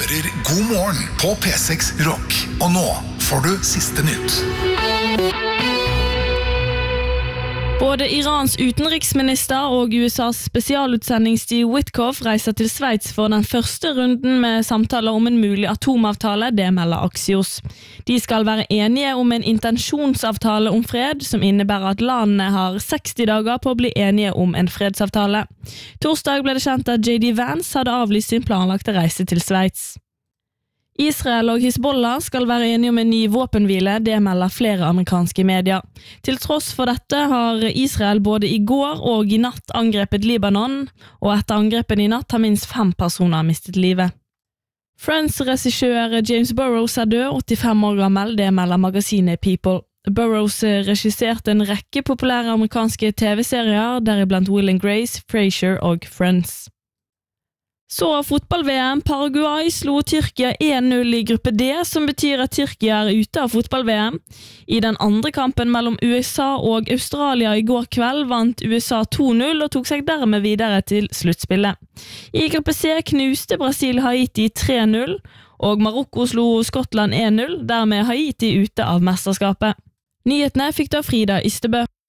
hører God morgen på P6 Rock. Og nå får du siste nytt. Både Irans utenriksminister og USAs spesialutsending Steve Witkoff reiser til Sveits for den første runden med samtaler om en mulig atomavtale, det melder Axios. De skal være enige om en intensjonsavtale om fred, som innebærer at landene har 60 dager på å bli enige om en fredsavtale. Torsdag ble det kjent at J.D. Vance hadde avlyst sin planlagte reise til Sveits. Israel og Hizbollah skal være enige om en ny våpenhvile, det melder flere amerikanske medier. Til tross for dette har Israel både i går og i natt angrepet Libanon, og etter angrepen i natt har minst 5 personer mistet livet. Friends-regissør James Burrows er død, 85 år gammel, det melder magasinet People. Burrows regisserte en rekke populære amerikanske TV-serier, deriblant Will & Grace, Frasier og Friends. Så fotball-VM. Paraguay slo Tyrkia 1-0 i gruppe D, som betyr at Tyrkia er ute av fotball-VM. I den andre kampen mellom USA og Australia i går kveld vant USA 2-0 og tok seg dermed videre til sluttspillet. I gruppe C knuste Brasil Haiti 3-0, og Marokko slo Skottland 1-0, dermed Haiti ute av mesterskapet. Nyhetene fikk da Frida Ystebø.